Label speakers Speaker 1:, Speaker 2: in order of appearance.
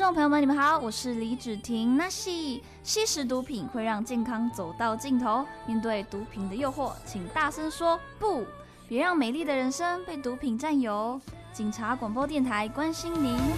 Speaker 1: 众朋友们，你们好，我是李芷婷。那吸食毒品会让健康走到尽头，面对毒品的诱惑，请大声说不，别让美丽的人生被毒品占有。警察广播电台关心您。